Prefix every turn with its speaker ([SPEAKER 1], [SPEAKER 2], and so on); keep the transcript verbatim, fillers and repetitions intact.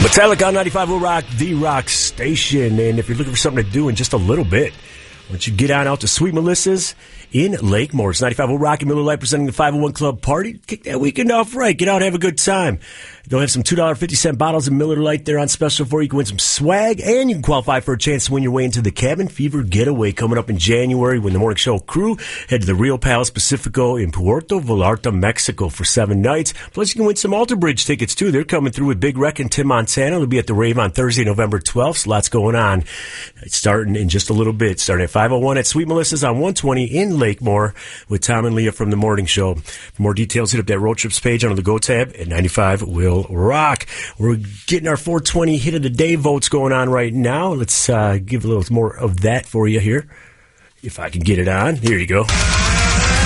[SPEAKER 1] Metallica on ninety-five will rock, the rock station. And if you're looking for something to do in just a little bit, why don't you get on out to Sweet Melissa's in Lake Morris. ninety-five will rock and Miller Lite presenting the five oh one Club Party. Kick that weekend off right. Get out, have a good time. They'll have some two dollars and fifty cents bottles of Miller Lite there on special for you. You can win some swag, and you can qualify for a chance to win your way into the Cabin Fever Getaway coming up in January when the Morning Show crew head to the Rio Palace Pacifico in Puerto Vallarta, Mexico for seven nights. Plus, you can win some Alter Bridge tickets, too. They're coming through with Big Wreck and Tim Montana. They'll be at the Rave on Thursday, November twelfth. So lots going on. It's starting in just a little bit. Starting at five oh one at Sweet Melissa's on one twenty in Lakemore with Tom and Leah from the Morning Show. For more details, hit up that road trips page under the Go tab at ninety-five will rock. We're getting our four twenty hit of the day votes going on right now. Let's uh, give a little more of that for you here. If I can get it on. Here you go.